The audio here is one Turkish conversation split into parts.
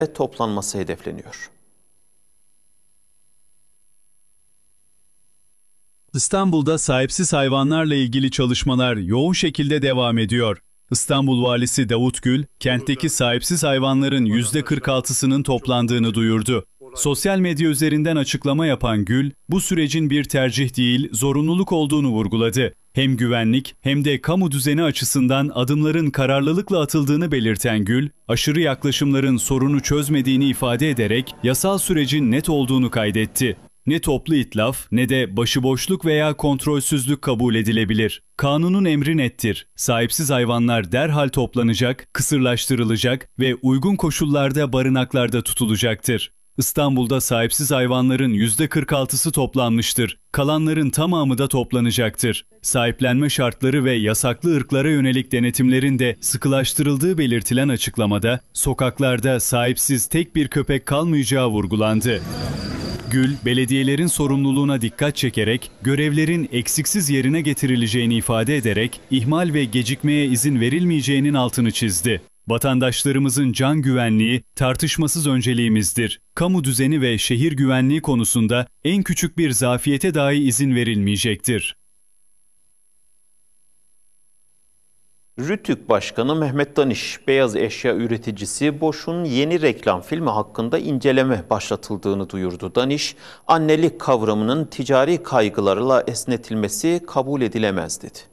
toplanması hedefleniyor. İstanbul'da sahipsiz hayvanlarla ilgili çalışmalar yoğun şekilde devam ediyor. İstanbul Valisi Davut Gül, kentteki sahipsiz hayvanların %46'sının toplandığını duyurdu. Sosyal medya üzerinden açıklama yapan Gül, bu sürecin bir tercih değil, zorunluluk olduğunu vurguladı. Hem güvenlik hem de kamu düzeni açısından adımların kararlılıkla atıldığını belirten Gül, aşırı yaklaşımların sorunu çözmediğini ifade ederek yasal sürecin net olduğunu kaydetti. Ne toplu itlaf ne de başıboşluk veya kontrolsüzlük kabul edilebilir. Kanunun emri nettir. Sahipsiz hayvanlar derhal toplanacak, kısırlaştırılacak ve uygun koşullarda barınaklarda tutulacaktır. İstanbul'da sahipsiz hayvanların %46'sı toplanmıştır. Kalanların tamamı da toplanacaktır. Sahiplenme şartları ve yasaklı ırklara yönelik denetimlerin de sıkılaştırıldığı belirtilen açıklamada, sokaklarda sahipsiz tek bir köpek kalmayacağı vurgulandı. Gül, belediyelerin sorumluluğuna dikkat çekerek, görevlerin eksiksiz yerine getirileceğini ifade ederek, ihmal ve gecikmeye izin verilmeyeceğinin altını çizdi. Vatandaşlarımızın can güvenliği tartışmasız önceliğimizdir. Kamu düzeni ve şehir güvenliği konusunda en küçük bir zafiyete dahi izin verilmeyecektir. Rütük Başkanı Mehmet Danış, beyaz eşya üreticisi Bosch'un yeni reklam filmi hakkında inceleme başlatıldığını duyurdu. Danış, annelik kavramının ticari kaygılarla esnetilmesi kabul edilemez dedi.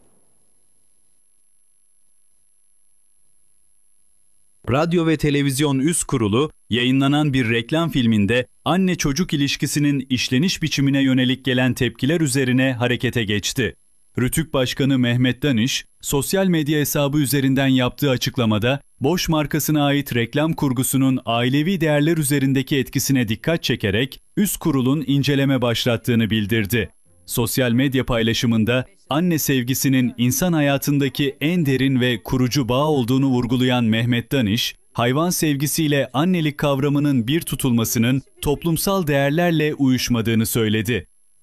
Radyo ve Televizyon Üst Kurulu, yayınlanan bir reklam filminde anne-çocuk ilişkisinin işleniş biçimine yönelik gelen tepkiler üzerine harekete geçti. Rütük Başkanı Mehmet Danış, sosyal medya hesabı üzerinden yaptığı açıklamada, Bosch markasına ait reklam kurgusunun ailevi değerler üzerindeki etkisine dikkat çekerek, üst kurulun inceleme başlattığını bildirdi. Sosyal medya paylaşımında, anne sevgisinin insan hayatındaki en derin ve kurucu bağ olduğunu vurgulayan Mehmet Danış, hayvan sevgisiyle annelik kavramının bir tutulmasının toplumsal değerlerle uyuşmadığını söyledi.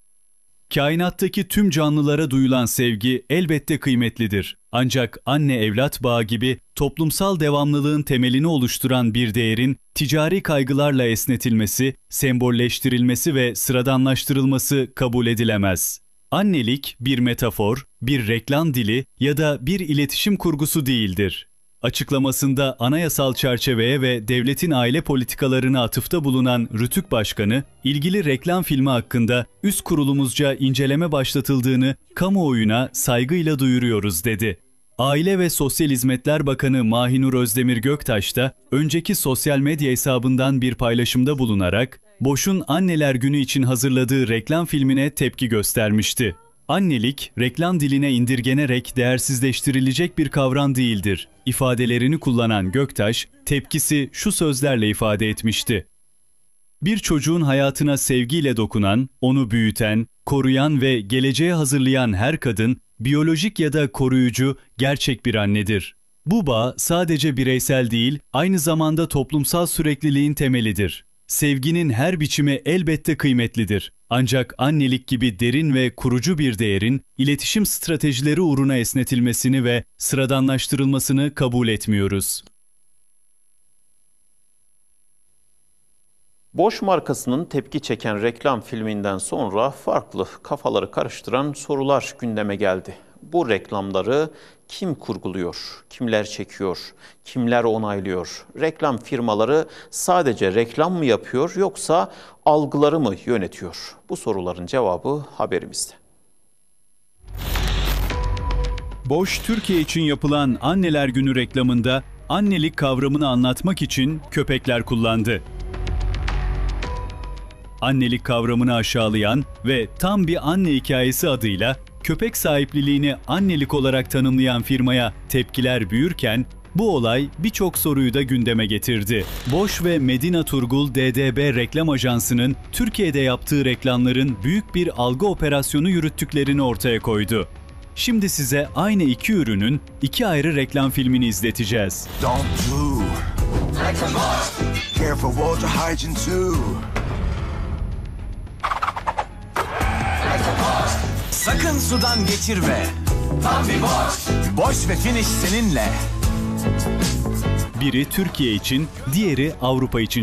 Kainattaki tüm canlılara duyulan sevgi elbette kıymetlidir. Ancak anne-evlat bağı gibi toplumsal devamlılığın temelini oluşturan bir değerin ticari kaygılarla esnetilmesi, sembolleştirilmesi ve sıradanlaştırılması kabul edilemez. Annelik bir metafor, bir reklam dili ya da bir iletişim kurgusu değildir. Açıklamasında anayasal çerçeveye ve devletin aile politikalarına atıfta bulunan Rütük Başkanı, ilgili reklam filmi hakkında üst kurulumuzca inceleme başlatıldığını kamuoyuna saygıyla duyuruyoruz dedi. Aile ve Sosyal Hizmetler Bakanı Mahinur Özdemir Göktaş da önceki sosyal medya hesabından bir paylaşımda bulunarak, Bosch'un Anneler Günü için hazırladığı reklam filmine tepki göstermişti. Annelik, reklam diline indirgenerek değersizleştirilecek bir kavram değildir ifadelerini kullanan Göktaş, tepkisi şu sözlerle ifade etmişti. Bir çocuğun hayatına sevgiyle dokunan, onu büyüten, koruyan ve geleceğe hazırlayan her kadın, biyolojik ya da koruyucu, gerçek bir annedir. Bu bağ sadece bireysel değil, aynı zamanda toplumsal sürekliliğin temelidir. Sevginin her biçimi elbette kıymetlidir. Ancak annelik gibi derin ve kurucu bir değerin iletişim stratejileri uğruna esnetilmesini ve sıradanlaştırılmasını kabul etmiyoruz. Bosch markasının tepki çeken reklam filminden sonra farklı, kafaları karıştıran sorular gündeme geldi. Bu reklamları kim kurguluyor, kimler çekiyor, kimler onaylıyor? Reklam firmaları sadece reklam mı yapıyor yoksa algıları mı yönetiyor? Bu soruların cevabı haberimizde. Bosch Türkiye için yapılan Anneler Günü reklamında annelik kavramını anlatmak için köpekler kullandı. Annelik kavramını aşağılayan ve tam bir anne hikayesi adıyla köpek sahipliliğini annelik olarak tanımlayan firmaya tepkiler büyürken, bu olay birçok soruyu da gündeme getirdi. Bosch ve Medina Turgul DDB Reklam Ajansı'nın Türkiye'de yaptığı reklamların büyük bir algı operasyonu yürüttüklerini ortaya koydu. Şimdi size aynı iki ürünün iki ayrı reklam filmini izleteceğiz. Sakın sudan geçirme. Tam bir Bosch. Bosch ve Finish seninle. Biri Türkiye için, diğeri Avrupa için